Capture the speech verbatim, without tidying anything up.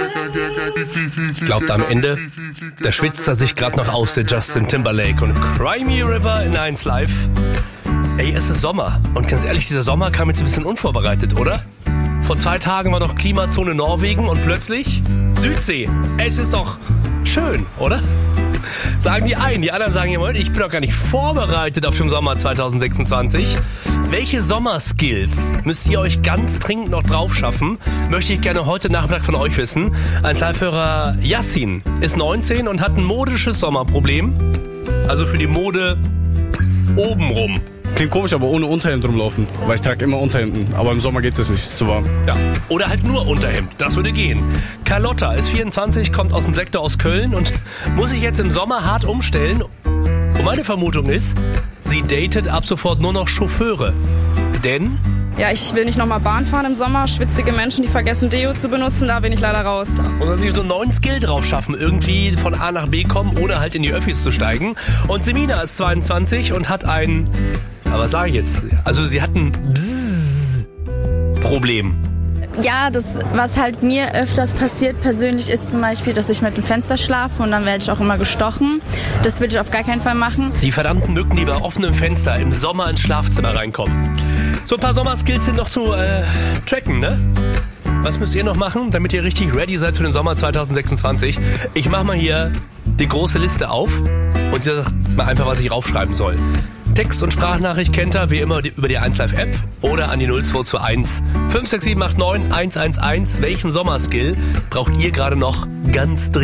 Glaubt am Ende, da schwitzt er sich gerade noch aus, der Justin Timberlake. Und Cry Me River in eins Live. Ey, es ist Sommer. Und ganz ehrlich, dieser Sommer kam jetzt ein bisschen unvorbereitet, oder? Vor zwei Tagen war noch Klimazone Norwegen und plötzlich Südsee. Es ist doch schön, oder? Sagen die einen. Die anderen sagen, ja, ich bin doch gar nicht vorbereitet auf den Sommer zwanzig sechsundzwanzig. Welche Sommerskills müsst ihr euch ganz dringend noch drauf schaffen? Möchte ich gerne heute Nachmittag von euch wissen. Ein Live-Hörer Yassin ist neunzehn und hat ein modisches Sommerproblem. Also für die Mode obenrum. Klingt komisch, aber ohne Unterhemd rumlaufen, weil ich trage immer Unterhemden. Aber im Sommer geht das nicht, ist zu warm. Ja. Oder halt nur Unterhemd, das würde gehen. Carlotta ist vierundzwanzig, kommt aus dem Sektor aus Köln und muss sich jetzt im Sommer hart umstellen. Und meine Vermutung ist, sie datet ab sofort nur noch Chauffeure. Denn... Ja, ich will nicht nochmal Bahn fahren im Sommer. Schwitzige Menschen, die vergessen Deo zu benutzen, da bin ich leider raus. Und dann sich so einen neuen Skill drauf schaffen, irgendwie von A nach B kommen, ohne halt in die Öffis zu steigen. Und Semina ist zweiundzwanzig und hat ein... Aber was sage ich jetzt? Also sie hat ein Bzzz-Problem. Ja, das, was halt mir öfters passiert persönlich, ist zum Beispiel, dass ich mit dem Fenster schlafe und dann werde ich auch immer gestochen. Das will ich auf gar keinen Fall machen. Die verdammten Mücken, die bei offenem Fenster im Sommer ins Schlafzimmer reinkommen. So ein paar Sommerskills sind noch zu äh, tracken, ne? Was müsst ihr noch machen, damit ihr richtig ready seid für den Sommer zwanzig sechsundzwanzig? Ich mache mal hier die große Liste auf und ihr sagt mal einfach, was ich raufschreiben soll. Text- und Sprachnachricht kennt ihr wie immer über die eins Live App oder an die null zwei zwei eins fünf sechs sieben acht neun eins eins eins. Welchen Sommerskill braucht ihr gerade noch ganz dringend?